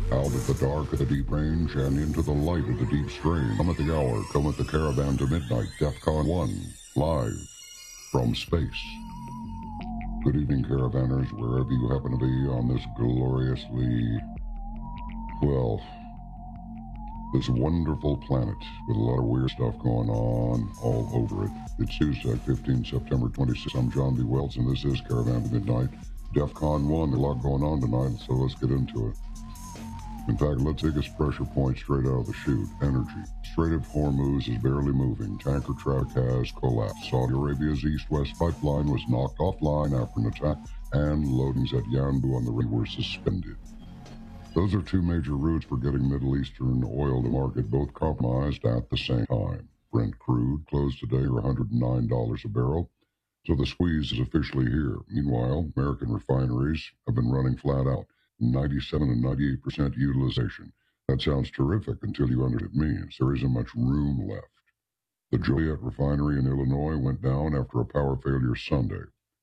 Out of the dark of the deep range and into the light of the deep stream. Come at the hour, come at the caravan to midnight. DEFCON 1, live from space. Good evening, caravanners, wherever you happen to be on this gloriously, well, this wonderful planet with a lot of weird stuff going on all over it. It's Tuesday, 15 September 26th. I'm John B. Wells, and this is Caravan to Midnight. DEFCON 1, there's a lot going on tonight, so let's get into it. In fact, let's take a pressure point straight out of the chute. Energy. Strait of Hormuz is barely moving. Tanker traffic has collapsed. Saudi Arabia's east-west pipeline was knocked offline after an attack, and loadings at Yanbu on the Red were suspended. Those are two major routes for getting Middle Eastern oil to market, both compromised at the same time. Brent crude closed today for $109 a barrel, so the squeeze is officially here. Meanwhile, American refineries have been running flat out. 97 and 98% utilization. That sounds terrific until you understand what it means. There isn't much room left. The Joliet refinery in Illinois went down after a power failure Sunday.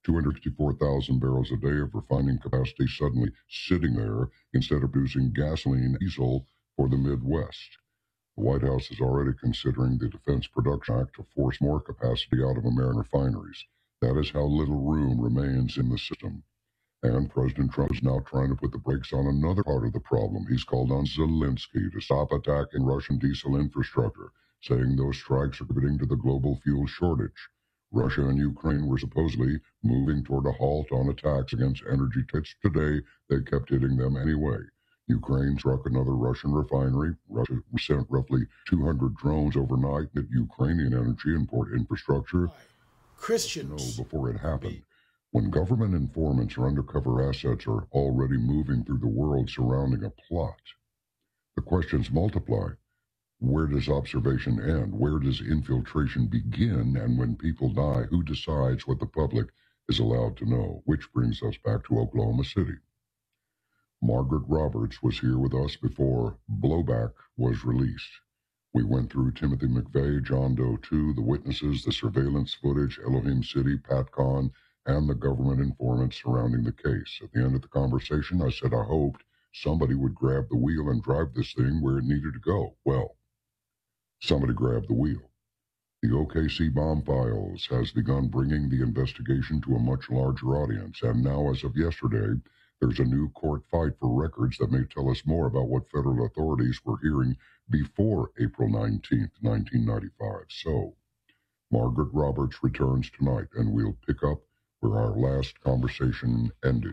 264,000 barrels a day of refining capacity suddenly sitting there instead of producing gasoline, diesel for the Midwest. The White House is already considering the Defense Production Act to force more capacity out of American refineries. That is how little room remains in the system. And President Trump is now trying to put the brakes on another part of the problem. He's called on Zelensky to stop attacking Russian diesel infrastructure, saying those strikes are contributing to the global fuel shortage. Russia and Ukraine were supposedly moving toward a halt on attacks against energy targets. Today, they kept hitting them anyway. Ukraine struck another Russian refinery. Russia sent roughly 200 drones overnight at Ukrainian energy and port infrastructure. Christians. No, before it happened. When government informants or undercover assets are already moving through the world surrounding a plot, the questions multiply. Where does observation end? Where does infiltration begin? And when people die, who decides what the public is allowed to know? Which brings us back to Oklahoma City. Margaret Roberts was here with us before Blowback was released. We went through Timothy McVeigh, John Doe 2, the witnesses, the surveillance footage, Elohim City, PatCon, and the government informants surrounding the case. At the end of the conversation, I said I hoped somebody would grab the wheel and drive this thing where it needed to go. Well, somebody grabbed the wheel. The OKC bomb files has begun bringing the investigation to a much larger audience, and now, as of yesterday, there's a new court fight for records that may tell us more about what federal authorities were hearing before April 19th, 1995. So, Margaret Roberts returns tonight, and we'll pick up where our last conversation ended.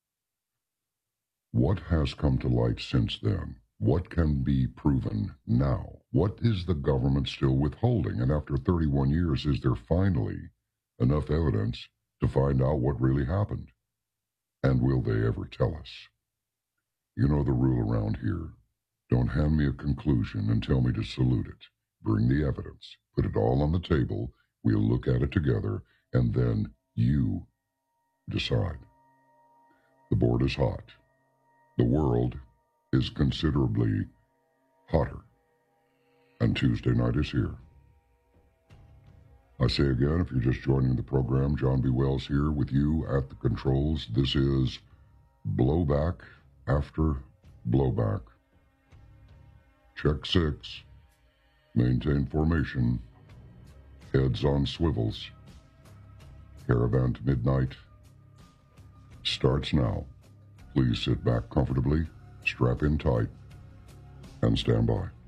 What has come to light since then? What can be proven now? What is the government still withholding? And after 31 years, is there finally enough evidence to find out what really happened? And will they ever tell us? You know the rule around here. Don't hand me a conclusion and tell me to salute it. Bring the evidence. Put it all on the table. We'll look at it together, and then you decide. The board is hot. The world is considerably hotter. And Tuesday night is here. I say again, if you're just joining the program, John B. Wells here with you at the controls. This is Blowback after Blowback. Check 6. Maintain formation. Heads on swivels. Caravan to Midnight starts now. Please sit back comfortably, strap in tight, and stand by.